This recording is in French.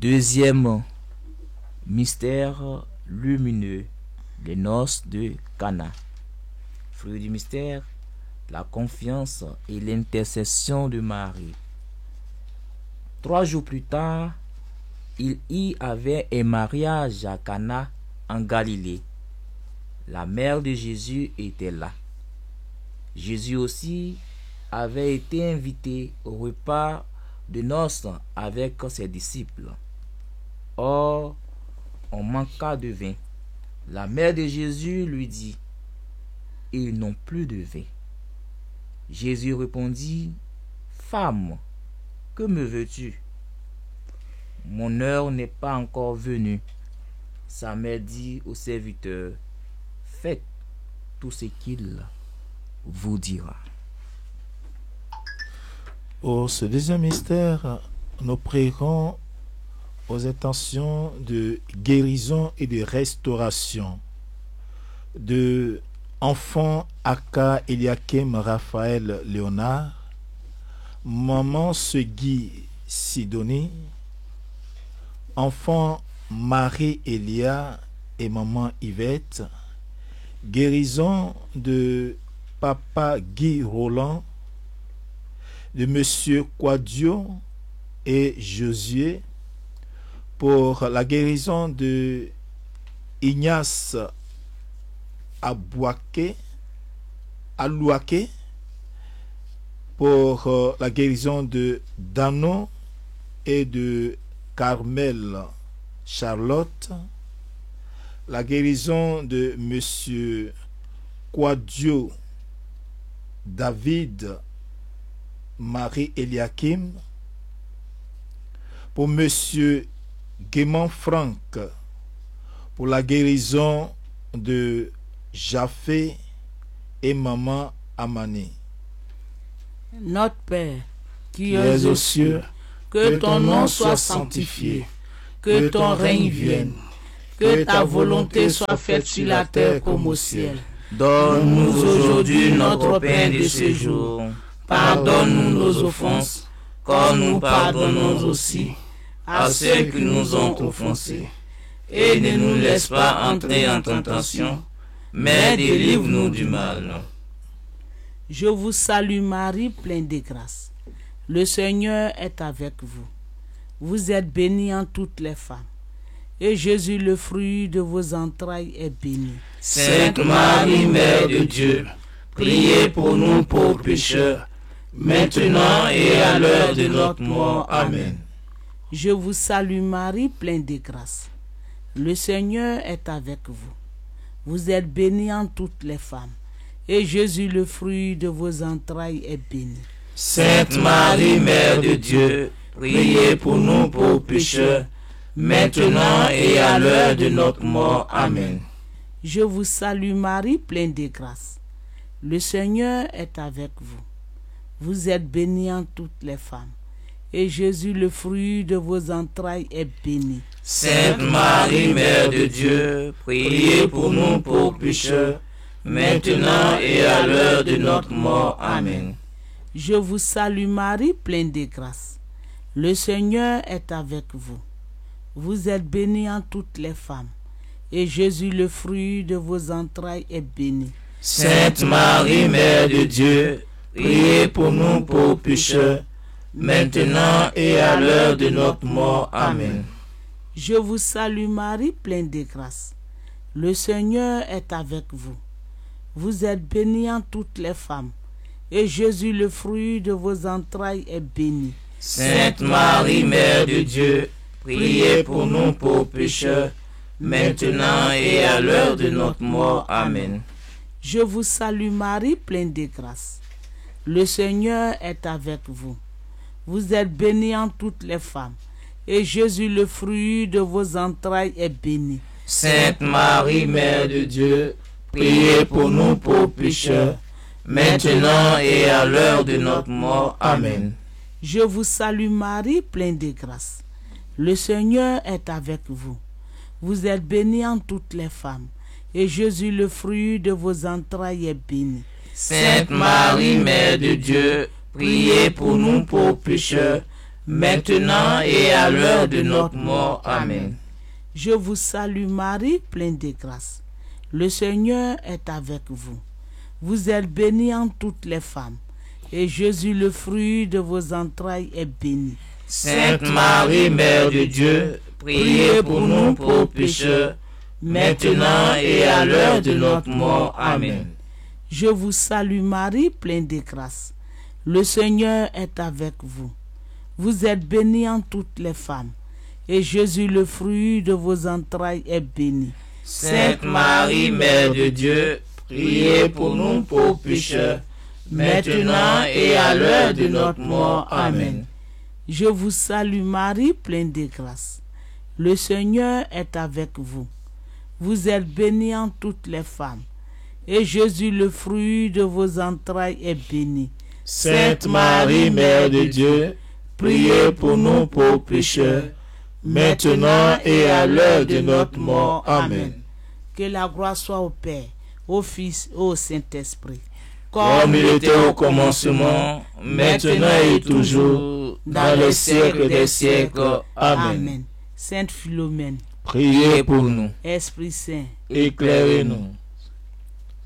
Deuxième mystère lumineux, les noces de Cana. Fruit du mystère, la confiance et l'intercession de Marie. 3 jours plus tard, il y avait un mariage à Cana en Galilée. La mère de Jésus était là. Jésus aussi avait été invité au repas de noces avec ses disciples. Or, on manqua de vin. La mère de Jésus lui dit: ils n'ont plus de vin. Jésus répondit: femme, que me veux-tu? Mon heure n'est pas encore venue. Sa mère dit au serviteur: faites tout ce qu'il vous dira. Pour ce deuxième mystère, nous prierons aux intentions de guérison et de restauration de enfants Aka Eliakim Raphaël Léonard, maman Segui Sidonie, enfant Marie Elia et maman Yvette, guérison de papa Guy Roland, de monsieur Quadio et Josué, pour la guérison de Ignace Alouake, pour la guérison de Dano et de Carmel Charlotte, la guérison de monsieur Quadio David Marie Eliakim, pour monsieur Gaiement Franck, pour la guérison de Jaffé et maman Amani. Notre Père, qui es aux cieux, que ton nom soit sanctifié, que ton règne vienne, que ta volonté soit faite sur la terre comme au ciel. Donne-nous aujourd'hui notre pain de ce jour. Pardonne-nous nos offenses, comme nous pardonnons aussi à ceux qui nous ont offensés. Et ne nous laisse pas entrer en tentation, mais délivre-nous du mal. Je vous salue Marie, pleine de grâce. Le Seigneur est avec vous. Vous êtes bénie en toutes les femmes. Et Jésus, le fruit de vos entrailles, est béni. Sainte Marie, Mère de Dieu, priez pour nous pauvres pécheurs, maintenant et à l'heure de notre mort. Amen. Je vous salue Marie, pleine de grâce. Le Seigneur est avec vous. Vous êtes bénie en toutes les femmes. Et Jésus, le fruit de vos entrailles, est béni. Sainte Marie, Mère de Dieu, priez pour nous pauvres pécheurs, maintenant et à l'heure de notre mort. Amen. Je vous salue Marie, pleine de grâce. Le Seigneur est avec vous. Vous êtes bénie en toutes les femmes. Et Jésus, le fruit de vos entrailles, est béni. Sainte Marie, Mère de Dieu, priez pour nous pauvres pécheurs, maintenant et à l'heure de notre mort. Amen. Je vous salue Marie, pleine de grâce. Le Seigneur est avec vous. Vous êtes bénie en toutes les femmes. Et Jésus, le fruit de vos entrailles, est béni. Sainte Marie, Mère de Dieu, priez pour nous pauvres pécheurs, maintenant et à l'heure de notre mort. Amen. Je vous salue Marie, pleine de grâce. Le Seigneur est avec vous. Vous êtes bénie en toutes les femmes. Et Jésus, le fruit de vos entrailles, est béni. Sainte Marie, Mère de Dieu, priez pour nous pauvres pécheurs, maintenant et à l'heure de notre mort. Amen. Je vous salue Marie, pleine de grâce. Le Seigneur est avec vous. Vous êtes bénie en toutes les femmes. Et Jésus, le fruit de vos entrailles, est béni. Sainte Marie, Mère de Dieu, priez pour nous pauvres pécheurs, maintenant et à l'heure de notre mort. Amen. Je vous salue Marie, pleine de grâce. Le Seigneur est avec vous. Vous êtes bénie en toutes les femmes. Et Jésus, le fruit de vos entrailles, est béni. Sainte Marie, Mère de Dieu, priez pour nous pauvres pécheurs, maintenant et à l'heure de notre mort. Amen. Je vous salue Marie, pleine de grâce. Le Seigneur est avec vous. Vous êtes bénie entre toutes les femmes, et Jésus, le fruit de vos entrailles, est béni. Sainte Marie, Mère de Dieu, priez pour nous pauvres pécheurs, maintenant et à l'heure de notre mort. Amen. Je vous salue Marie, pleine de grâce. Le Seigneur est avec vous. Vous êtes bénie entre toutes les femmes, et Jésus, le fruit de vos entrailles, est béni. Sainte Marie, Mère de Dieu, priez pour nous pauvres pécheurs, maintenant et à l'heure de notre mort. Amen. Je vous salue Marie, pleine de grâce. Le Seigneur est avec vous. Vous êtes bénie entre toutes les femmes, et Jésus, le fruit de vos entrailles, est béni. Sainte Marie, Mère de Dieu, priez pour nous pauvres pécheurs, maintenant et à l'heure de notre mort. Amen. Que la gloire soit au Père, au Fils et au Saint-Esprit. Comme il était au commencement, maintenant et toujours, dans les siècles des siècles. Amen. Sainte Philomène, priez pour nous. Esprit Saint, éclairez-nous.